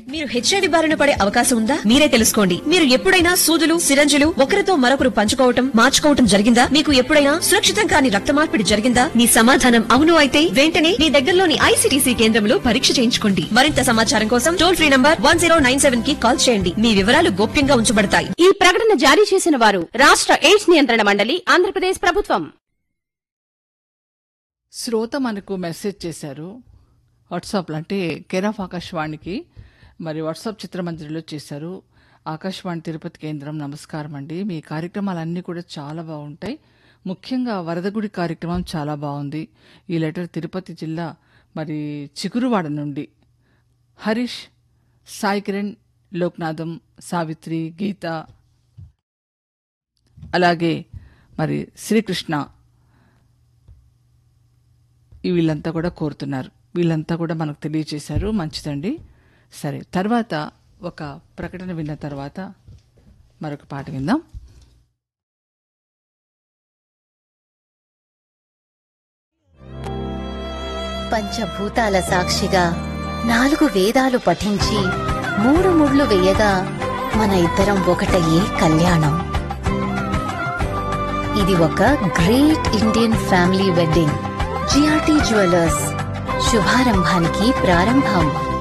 మీరు హెచ్ఐవి బారిన పడే అవకాశం ఉందా? మీరే తెలుసుకోండి. మీరు ఎప్పుడైనా సూదులు, సిరంజులు ఒకరితో మరొకరు పంచుకోవటం, మార్చుకోవటం జరిగిందా? మీకు ఎప్పుడైనా సురక్షితం కాని రక్త మార్పిడి జరిగిందా? మీ సమాధానం అవును అయితే వెంటనే మీ దగ్గరలోని ఐసీటీసీ కేంద్రంలో పరీక్ష చేయించుకోండి. మరింత సమాచారం కోసం టోల్ ఫ్రీ నంబర్ 1097 కి కాల్ చేయండి. మీ వివరాలు గోప్యంగా ఉంచబడతాయి. ఈ ప్రకటన జారీ చేసిన వారు రాష్ట్ర ఎయిడ్స్ నియంత్రణ మండలి, ఆంధ్రప్రదేశ్ ప్రభుత్వం. శ్రోత మనకు మెసేజ్ చేశారు వాట్సాప్లో, అంటే కేర్ ఆఫ్ ఆకాశవాణికి మరి వాట్సాప్ చిత్రమంజరిలో చేశారు. ఆకాశవాణి తిరుపతి కేంద్రం నమస్కారం అండి. మీ కార్యక్రమాలన్నీ కూడా చాలా బాగుంటాయి. ముఖ్యంగా వరదగుడి కార్యక్రమం చాలా బాగుంది. ఈ లెటర్ తిరుపతి జిల్లా మరి చిగురువాడ నుండి హరీష్, సాయి కిరణ్, లోక్నాథం, సావిత్రి, గీత, అలాగే మరి శ్రీకృష్ణ, వీళ్ళంతా కూడా కోరుతున్నారు. వీళ్ళంతా కూడా మనకు తెలియజేశారు. మంచిదండి. సరే, తర్వాత ఒక ప్రకటన విన్న తర్వాత మరొక పాట విందాం. పంచభూతాల సాక్షిగా 4 వేదాలు పఠించి 3 ముళ్ళు వేయగా మన ఇద్దరం ఒకటయ్యే కళ్యాణం. ఇది ఒక great Indian family wedding. GRT jewellers, శుభారంభానికి ప్రారంభం.